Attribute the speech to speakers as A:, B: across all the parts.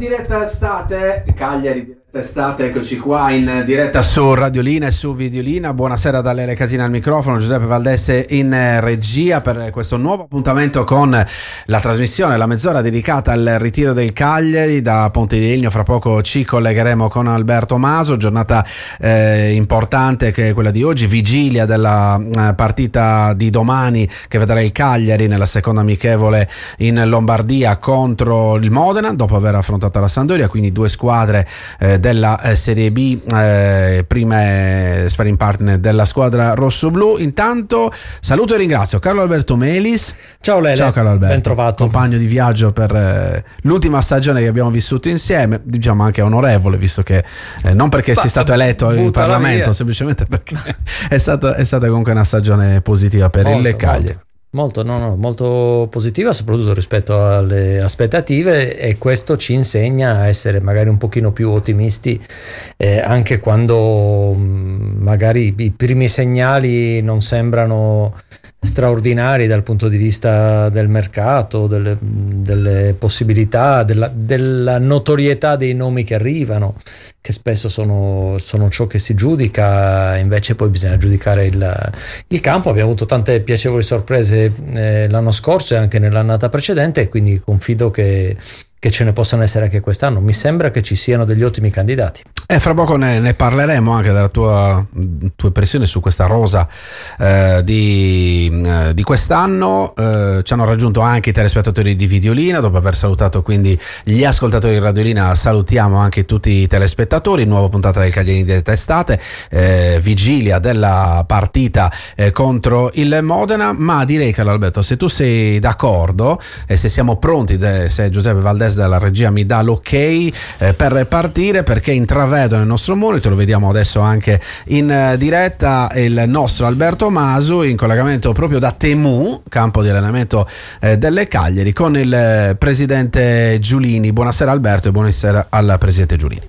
A: diretta estate, Cagliari diretta estate, eccoci qua in diretta su Radiolina e su Videolina. Buonasera da Lele Casina al microfono, Giuseppe Valdesse in regia per questo nuovo appuntamento con la trasmissione, la mezz'ora dedicata al ritiro del Cagliari da Ponte di Legno. Fra poco ci collegheremo con Alberto Maso, giornata importante che è quella di oggi, vigilia della partita di domani che vedrà il Cagliari nella seconda amichevole in Lombardia contro il Modena, dopo aver affrontato la Sampdoria, quindi due squadre della Serie B, prime sparring partner della squadra rossoblu. Intanto saluto e ringrazio Carlo Alberto Melis.
B: Ciao Lele,
A: ciao Carlo Alberto,
B: ben trovato,
A: compagno di viaggio per l'ultima stagione che abbiamo vissuto insieme, diciamo anche onorevole, visto che non perché sei stato eletto in Parlamento, semplicemente perché è stata comunque una stagione positiva per il Cagliari.
B: Molto positiva, soprattutto rispetto alle aspettative, e questo ci insegna a essere magari un pochino più ottimisti anche quando magari i primi segnali non sembrano straordinari dal punto di vista del mercato, delle possibilità, della notorietà dei nomi che arrivano, che spesso sono ciò che si giudica. Invece poi bisogna giudicare il campo. Abbiamo avuto tante piacevoli sorprese l'anno scorso e anche nell'annata precedente, e quindi confido che ce ne possano essere anche quest'anno. Mi sembra che ci siano degli ottimi candidati.
A: Fra poco ne parleremo anche della tua impressione su questa rosa di quest'anno. Ci hanno raggiunto anche i telespettatori di Videolina, dopo aver salutato quindi gli ascoltatori di Radiolina salutiamo anche tutti i telespettatori. Nuova puntata del Cagliari in diretta estate, vigilia della partita contro il Modena. Ma direi, Carlo Alberto, se tu sei d'accordo e se siamo pronti, se Giuseppe Valdese dalla regia mi dà l'ok per partire, perché intravedo nel nostro monitor, lo vediamo adesso anche in diretta, il nostro Alberto Masu in collegamento proprio da Temu, campo di allenamento delle Cagliari, con il presidente Giulini. Buonasera Alberto e buonasera al presidente Giulini.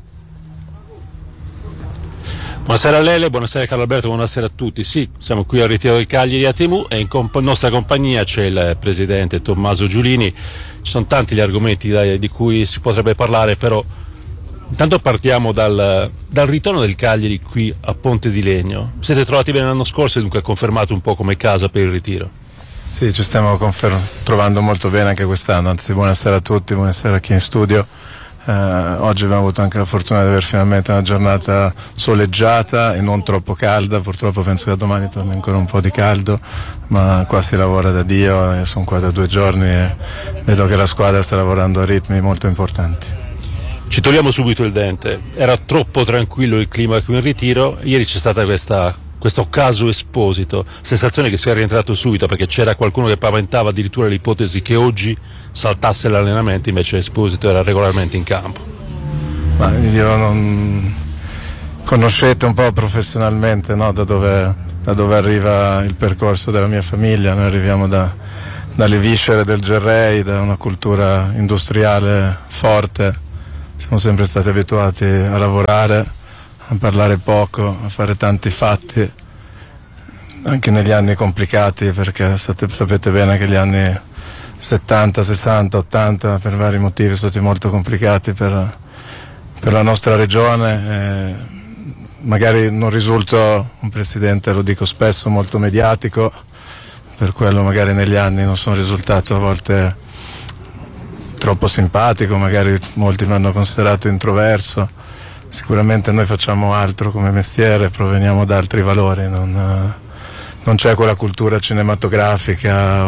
C: Buonasera a Lele, buonasera Carlo Alberto, buonasera a tutti. Sì, siamo qui al ritiro del Cagliari a Temu e in nostra compagnia c'è il presidente Tommaso Giulini. Ci sono tanti gli argomenti di cui si potrebbe parlare, però intanto partiamo dal ritorno del Cagliari qui a Ponte di Legno. Siete trovati bene l'anno scorso e dunque confermato un po' come casa per il ritiro?
D: Sì, ci stiamo trovando molto bene anche quest'anno, anzi buonasera a tutti, buonasera a chi è in studio. Oggi abbiamo avuto anche la fortuna di avere finalmente una giornata soleggiata e non troppo calda. Purtroppo penso che domani torni ancora un po' di caldo, ma qua si lavora da Dio e sono qua da 2 giorni e vedo che la squadra sta lavorando a ritmi molto importanti.
C: Ci togliamo subito il dente, era troppo tranquillo il clima qui in ritiro. Ieri c'è stata questo caso Esposito, sensazione che sia rientrato subito, perché c'era qualcuno che paventava addirittura l'ipotesi che oggi saltasse l'allenamento, invece Esposito era regolarmente in campo.
D: Ma io non conoscete un po' professionalmente, no? da dove arriva il percorso della mia famiglia. Noi arriviamo dalle viscere del Gerrei, da una cultura industriale forte. Siamo sempre stati abituati a lavorare, a parlare poco, a fare tanti fatti, anche negli anni complicati, perché sapete bene che gli anni 70, 60, 80 per vari motivi sono stati molto complicati per la nostra regione. Magari non risulto un presidente, lo dico spesso, molto mediatico, per quello magari negli anni non sono risultato a volte troppo simpatico, magari molti mi hanno considerato introverso. Sicuramente noi facciamo altro come mestiere, proveniamo da altri valori, non c'è quella cultura cinematografica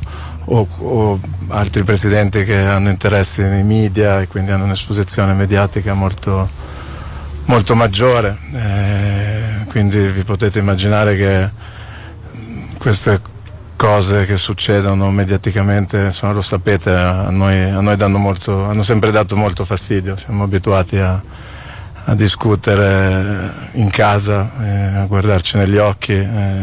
D: o altri presidenti che hanno interessi nei media e quindi hanno un'esposizione mediatica molto, molto maggiore. Quindi vi potete immaginare che queste cose che succedono mediaticamente, insomma, lo sapete, a noi hanno sempre dato molto fastidio. Siamo abituati a discutere in casa, a guardarci negli occhi.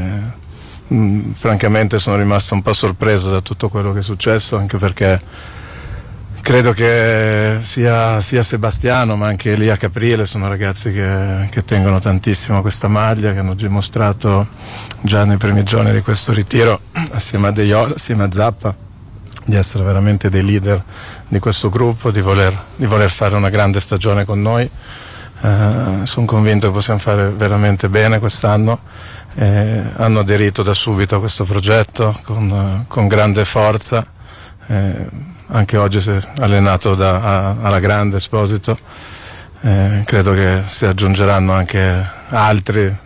D: Francamente sono rimasto un po' sorpreso da tutto quello che è successo, anche perché credo che sia Sebastiano ma anche Elia Caprile sono ragazzi che tengono tantissimo a questa maglia, che hanno dimostrato già nei primi giorni di questo ritiro assieme a De Jong, assieme a Zappa, di essere veramente dei leader di questo gruppo, di voler fare una grande stagione con noi. Sono convinto che possiamo fare veramente bene quest'anno. Hanno aderito da subito a questo progetto con grande forza. Anche oggi si è allenato alla grande Esposito. Credo che si aggiungeranno anche altri.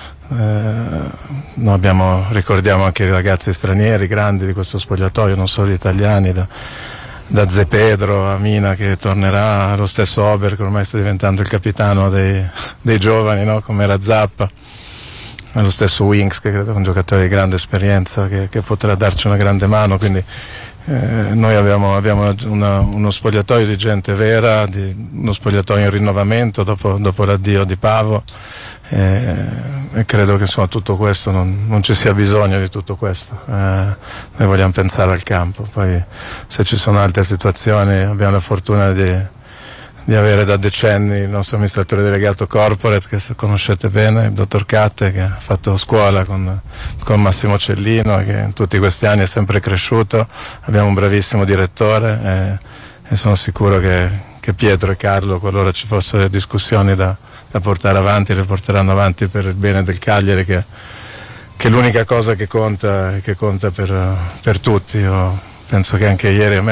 D: Noi ricordiamo anche i ragazzi stranieri grandi di questo spogliatoio, non solo gli italiani, da Ze Pedro a Mina che tornerà, lo stesso Ober che ormai sta diventando il capitano dei giovani, no? Come era Zappa, lo stesso Winks che credo è un giocatore di grande esperienza che potrà darci una grande mano, quindi noi abbiamo uno spogliatoio di gente vera, uno spogliatoio in rinnovamento dopo l'addio di Pavo, e credo che insomma tutto questo non ci sia bisogno di tutto questo. Noi vogliamo pensare al campo, poi se ci sono altre situazioni abbiamo la fortuna di avere da decenni il nostro amministratore delegato corporate che conoscete bene, il dottor Catte, che ha fatto scuola con Massimo Cellino, che in tutti questi anni è sempre cresciuto. Abbiamo un bravissimo direttore e sono sicuro che Pietro e Carlo, qualora ci fossero discussioni da portare avanti, le porteranno avanti per il bene del Cagliari, che è l'unica cosa che conta per tutti. Io penso che anche ieri